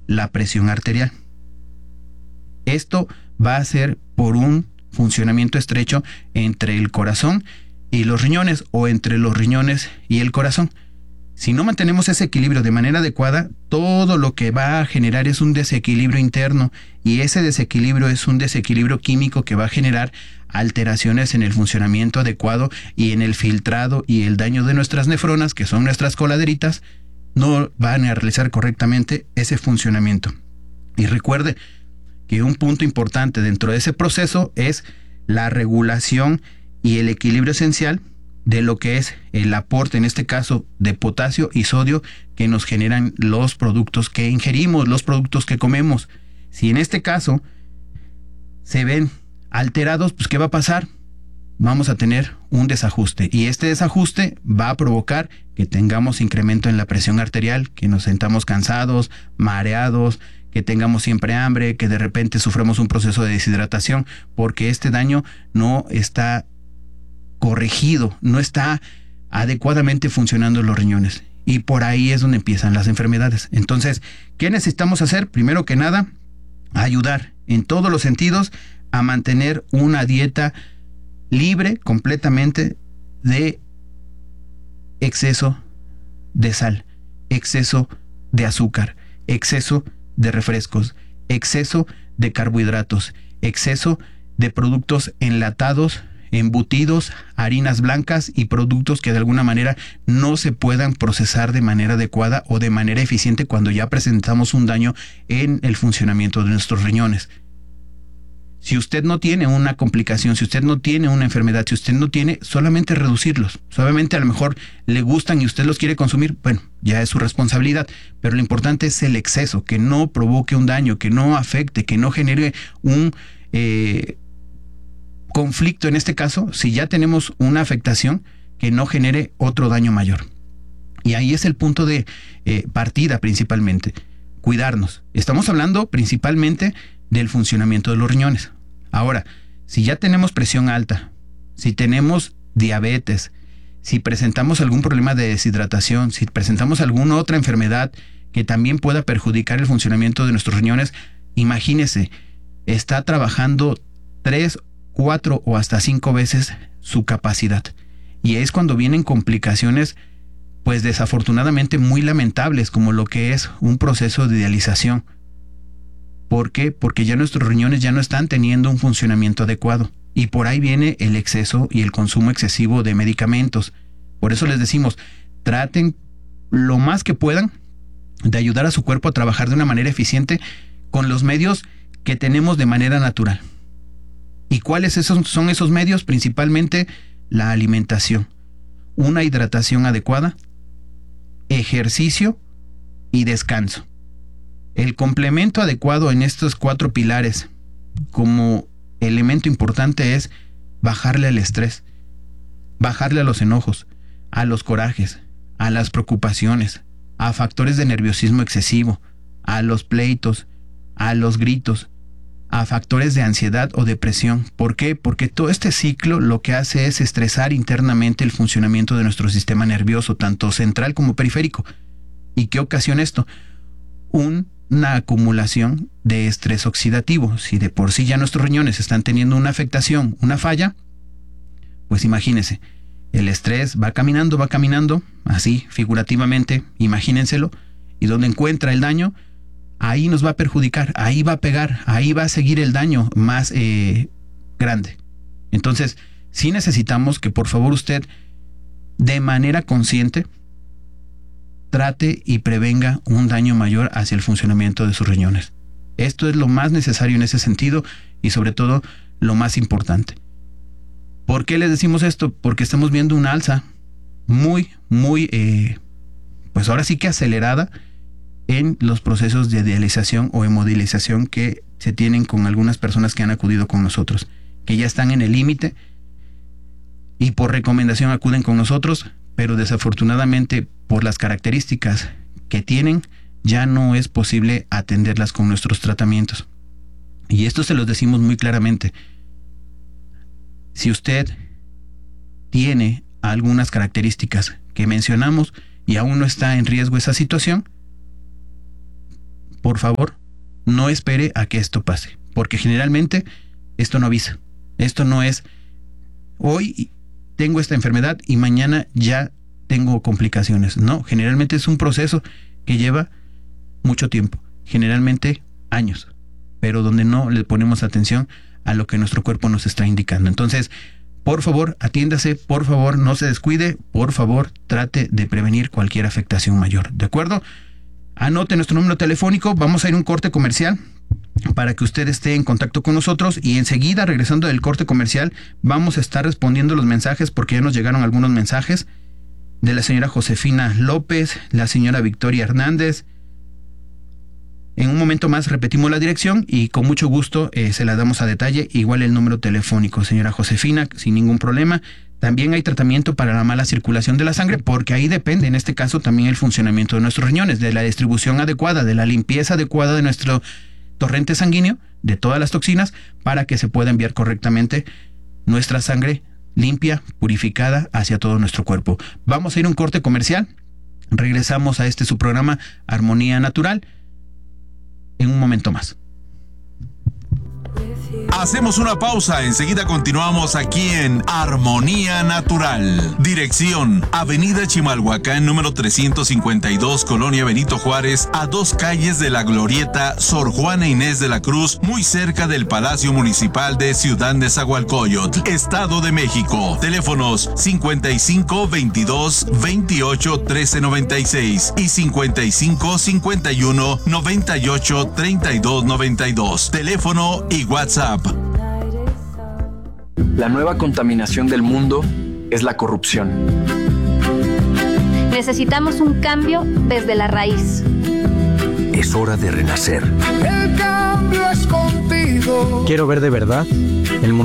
la presión arterial. Esto va a ser por un funcionamiento estrecho entre el corazón y los riñones, o entre los riñones y el corazón. Si no mantenemos ese equilibrio de manera adecuada, todo lo que va a generar es un desequilibrio interno, y ese desequilibrio es un desequilibrio químico que va a generar alteraciones en el funcionamiento adecuado y en el filtrado, y el daño de nuestras nefronas, que son nuestras coladeritas, no van a realizar correctamente ese funcionamiento. Y recuerde que un punto importante dentro de ese proceso es la regulación y el equilibrio esencial de lo que es el aporte, en este caso, de potasio y sodio que nos generan los productos que ingerimos, los productos que comemos. Si en este caso se ven alterados, pues ¿qué va a pasar? Vamos a tener un desajuste, y este desajuste va a provocar que tengamos incremento en la presión arterial, que nos sentamos cansados, mareados, que tengamos siempre hambre, que de repente suframos un proceso de deshidratación, porque este daño no está corregido, no está adecuadamente funcionando los riñones, y por ahí es donde empiezan las enfermedades. Entonces, ¿qué necesitamos hacer? Primero que nada, ayudar en todos los sentidos a mantener una dieta libre completamente de exceso de sal, exceso de azúcar, exceso de refrescos, exceso de carbohidratos, exceso de productos enlatados, embutidos, harinas blancas y productos que de alguna manera no se puedan procesar de manera adecuada o de manera eficiente cuando ya presentamos un daño en el funcionamiento de nuestros riñones. Si usted no tiene una complicación, si usted no tiene una enfermedad, si usted no tiene, solamente reducirlos. Solamente a lo mejor le gustan y usted los quiere consumir, bueno, ya es su responsabilidad, pero lo importante es el exceso, que no provoque un daño, que no afecte, que no genere un conflicto. En este caso, si ya tenemos una afectación, que no genere otro daño mayor. Y ahí es el punto de partida principalmente, cuidarnos. Estamos hablando principalmente del funcionamiento de los riñones. Ahora, si ya tenemos presión alta, si tenemos diabetes, si presentamos algún problema de deshidratación, si presentamos alguna otra enfermedad que también pueda perjudicar el funcionamiento de nuestros riñones, imagínese, está trabajando 3, 4 o hasta 5 veces su capacidad. Y es cuando vienen complicaciones, pues desafortunadamente muy lamentables, como lo que es un proceso de dialización. ¿Por qué? Porque ya nuestros riñones ya no están teniendo un funcionamiento adecuado. Y por ahí viene el exceso y el consumo excesivo de medicamentos. Por eso les decimos, traten lo más que puedan de ayudar a su cuerpo a trabajar de una manera eficiente con los medios que tenemos de manera natural. ¿Y cuáles son esos medios? Principalmente la alimentación, una hidratación adecuada, ejercicio y descanso. El complemento adecuado en estos 4 pilares como elemento importante es bajarle al estrés, bajarle a los enojos, a los corajes, a las preocupaciones, a factores de nerviosismo excesivo, a los pleitos, a los gritos, a factores de ansiedad o depresión. ¿Por qué? Porque todo este ciclo lo que hace es estresar internamente el funcionamiento de nuestro sistema nervioso, tanto central como periférico. ¿Y qué ocasiona esto? Una acumulación de estrés oxidativo. Si de por sí ya nuestros riñones están teniendo una afectación, una falla, pues imagínense, el estrés va caminando, así figurativamente, imagínenselo, y donde encuentra el daño, ahí nos va a perjudicar, ahí va a pegar, ahí va a seguir el daño más grande. Entonces, sí necesitamos que por favor usted, de manera consciente, trate y prevenga un daño mayor hacia el funcionamiento de sus riñones. Esto es lo más necesario en ese sentido y sobre todo lo más importante. ¿Por qué les decimos esto? Porque estamos viendo una alza muy, pues ahora sí que acelerada en los procesos de dialización o hemodialización que se tienen con algunas personas que han acudido con nosotros, que ya están en el límite y por recomendación acuden con nosotros, pero desafortunadamente por las características que tienen ya no es posible atenderlas con nuestros tratamientos. Y esto se los decimos muy claramente. Si usted tiene algunas características que mencionamos y aún no está en riesgo esa situación, por favor, no espere a que esto pase, porque generalmente esto no avisa. Esto no es hoy tengo esta enfermedad y mañana ya tengo complicaciones. No, generalmente es un proceso que lleva mucho tiempo, generalmente años, pero donde no le ponemos atención a lo que nuestro cuerpo nos está indicando. Entonces, por favor, atiéndase, por favor, no se descuide, por favor, trate de prevenir cualquier afectación mayor, ¿de acuerdo? Anote nuestro número telefónico, vamos a ir a un corte comercial para que usted esté en contacto con nosotros y enseguida, regresando del corte comercial, vamos a estar respondiendo los mensajes porque ya nos llegaron algunos mensajes de la señora Josefina López, la señora Victoria Hernández. En un momento más repetimos la dirección y con mucho gusto se la damos a detalle, igual el número telefónico, señora Josefina, sin ningún problema. También hay tratamiento para la mala circulación de la sangre, porque ahí depende, en este caso, también el funcionamiento de nuestros riñones, de la distribución adecuada, de la limpieza adecuada de nuestro torrente sanguíneo, de todas las toxinas, para que se pueda enviar correctamente nuestra sangre limpia, purificada hacia todo nuestro cuerpo. Vamos a ir a un corte comercial, regresamos a su programa Armonía Natural en un momento más. Hacemos una pausa, enseguida continuamos aquí en Armonía Natural. Dirección: Avenida Chimalhuacán, número 352, Colonia Benito Juárez, a 2 calles de la Glorieta Sor Juana Inés de la Cruz, muy cerca del Palacio Municipal de Ciudad Nezahualcóyotl, Estado de México. Teléfonos 55 22 28 13 96 y 55 51 98 32 92. Teléfono y WhatsApp. La nueva contaminación del mundo es la corrupción. Necesitamos un cambio desde la raíz. Es hora de renacer. El cambio es contigo. Quiero ver de verdad el mundo